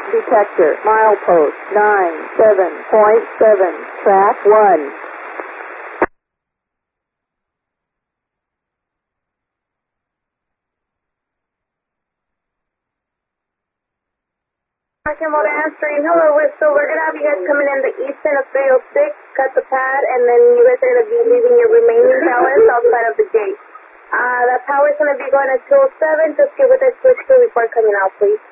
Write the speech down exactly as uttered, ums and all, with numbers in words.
detector. Milepost nine seven point seven. Track one. Motor answering. Hello, Whistle. We're going to have you guys coming in the eastern of three oh six, cut the pad, and then you guys are going to be leaving your remaining balance outside of the gate. Uh, the power's going to be going at two oh seven. Just get with us switch to report coming out, please.